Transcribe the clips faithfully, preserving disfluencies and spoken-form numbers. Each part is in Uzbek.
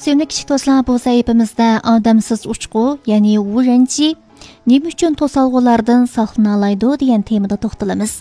Sevimli kichik do'stlar, bu sayfimizda odamsiz uchqu, ya'ni vuranchi nima uchun to'salg'ulardan saqlana oladi degan temada to'xtalamiz.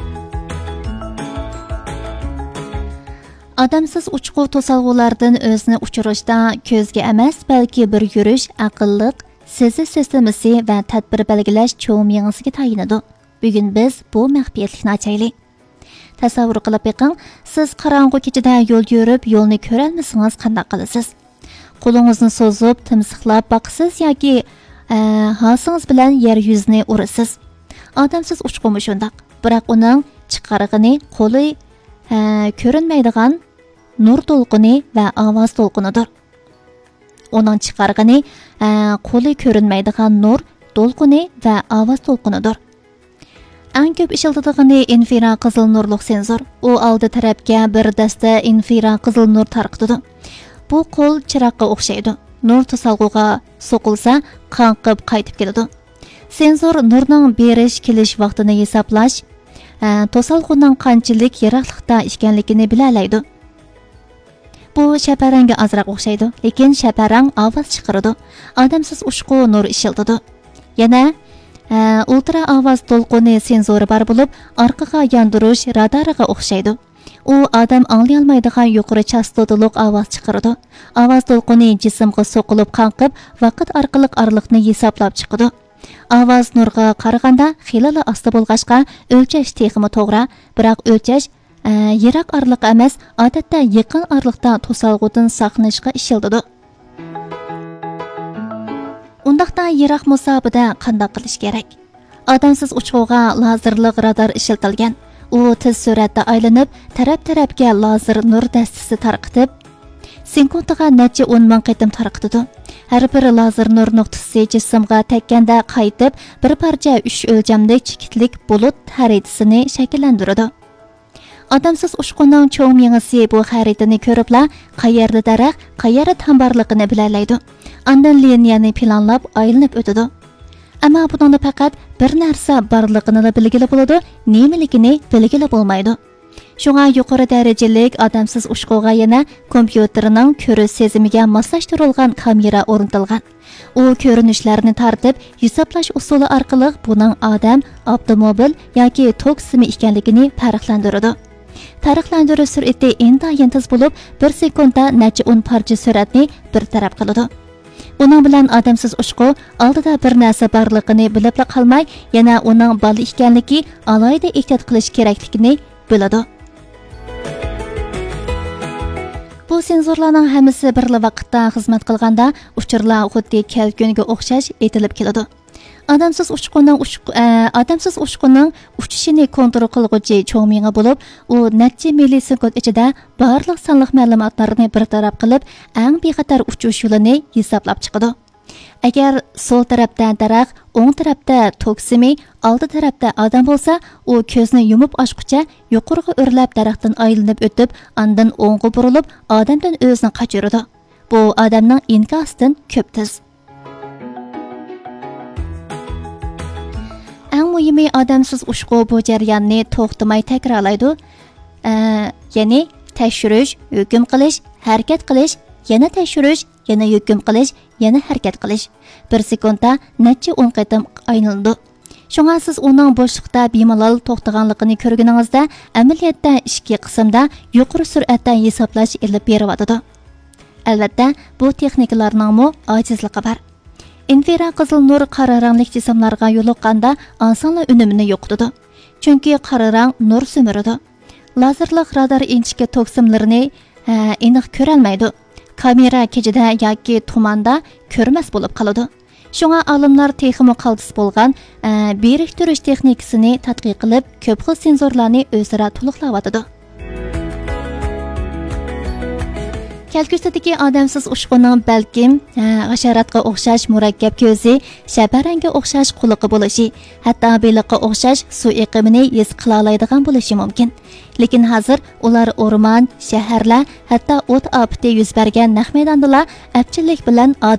Odamsiz uchqu to'salg'ulardan o'zini uchirishda ko'zga emas, balki bir yurish, aqlliq, sezish sistemasi va tadbir belgilash cho'ng miyasiga tayinadi. Bugun biz bu maxfiyatlikni ochaylik. Tasavvur qilib beqing, siz qorong'u kechada yo'l yurib, yo'lni ko'rolmasangiz qanday qilasiz? Qo'lingizni so'zib, timsiqlab boqsiz yoki hasingiz bilan yer yuzini urasiz. Odamsiz uchqumi shundoq. Biroq uning chiqarig'ini qo'li ko'rinmaydigan nur to'lqini va ovoz to'lqinidir. Uning chiqarig'ini qo'li ko'rinmaydigan nur to'lqini va ovoz to'lqinidir. Eng ko'p ishlatiladigan infraqizil nurli sensor. U oldi tarafga bir dasta infraqizil nur tarqatadi. Bu qo'l chiroqqa o'xshaydi. Nur to'salg'uga so'qilsa, qanqib qaytib keladi. Sensor nurning berish kelish vaqtini hisoblash, to'salg'uning qanchalik yiroqlikda ekanligini bilalaydi. Bu shaparanga azroq o'xshaydi, lekin shaparang ovoz chiqaradi. Odamsiz uchqu nur ishlatadi. Yana ultra ovoz to'lqini sensori bor bo'lib, orqaga yondirish radariga o'xshaydi. U odam anglay olmaydigan yuqori chastotalik ovoz chiqaradi. Ovoz to'lqini jismga so'qilib qanqib, vaqt orqali orliqni hisoblab chiqadi. Ovoz nurga qaraganda xilali osti bo'lg'achqa o'lchash texmi to'g'ri, biroq o'lchash yiroq orliq emas, odatda yaqin orliqda to'salg'udan saqlanishga ishlatiladi. Undaqda yiroq musobada qanday qilish kerak? Odamsiz uchquga lazerlik radar ishlatilgan. U tez suratda aylanib, taraf-tarafga lazer nur dastasi tarqatib, sekundiga necha o'n ming qatim tarqatadi. Har bir lazer nur nuqtasi jismga tekkanda qaytib, bir parcha uch o'lchamlik chekitlik bulut xaritasini shakllantiradi. Odamsiz uchquning cho'ng miyasi bu xaritani ko'ribla, qayerda daraxt, qayerda tambarligini bilalaydi. Andan liniyani planlab aylanib o'tadi. Ammo buningda faqat bir narsa borligini bilgili bo'ladi, nimaligini bilgili bo'lmaydi. Shunga yuqori darajalik odamsiz uchquga yana kompyuterning ko'rish sezimiga moslashtirilgan kamera o'rnatilgan. U ko'rinishlarni tartib, hisoblash usuli orqali buning odam, avtomobil yoki tok simi ekanligini farqlantiradi. Farqlantirish sur'ati intayin tez bo'lib, bir sekundda necha o'n parcha suratni bir taraf qiladi. Uning bilan odamsiz uchqu oldida bir narsa borligini bilib qolmay, yana uning bali ekanligi, alohida ehtiyot qilish kerakligini biladi. Bu senzorlarning hammasi bir vaqtda xizmat qilganda uchurlar xuddi kalkunga o'xshash etilib keladi. Odamsiz uchquning odamsiz uchquning uchishini kontrol qilguvchi cho'ng miya bo'lib, u necha millisekund ichida barliq sonliq ma'lumotlarni bir taraf qilib, eng bexatar uchish yo'lini hisoblab chiqadi. Agar so'l tarafda daraxt, o'ng tarafda tok simi, oldi tarafda odam bo'lsa, u ko'zni yumib ochguncha yuqoriga o'rlab daraxtdan aylanib o'tib, andan o'ngga burilib, odamdan o'zini qochiradi. Bu odamning inkosidan ko'p tez. Eng muhimi, odamsiz uchqu bu jarayonni to'xtamay takrorlaydi. Ya'ni tekshirish, hukm qilish, harakat qilish, yana tekshirish, yana hukm qilish, yana harakat qilish. Bir sekundda necha o'n qatim aylanadi. Shunga siz uning bo'shliqda bemalol to'xtaganligini ko'rganingizda, amaliyotda ikki qismda yuqori sur'atda hisoblash ilib beradi. Albatta, bu texnikalarning mo ojizligi bor. Infraqizil nur qora rangli jismlarga yo'liqqanda osonla unumini yo'qotadi. Chunki qora rang nur simiradi. Lazerlik radar inchika tok simlarini aniq ko'rolmaydi. Kamera kechada yoki tumanda ko'rmas bo'lib qoladi. Shunga olimlar texnik qaldis bo'lgan biriktirish texnikasini tadqiq qilib, ko'p xil senzorlarni o'zaro to'liqlayotdi. Kelgusidagi odamsiz uchquning balkim hasharotga o'xshash murakkab ko'zi, shaparanga o'xshash quloqi bo'lishi, hatto beliqqa o'xshash suv iqimini his qila oladigan bo'lishi mumkin. Lekin hozir ular o'rmon, shaharlar, hatto o't ofati yuz bergan naq maydondalar apchillik bilan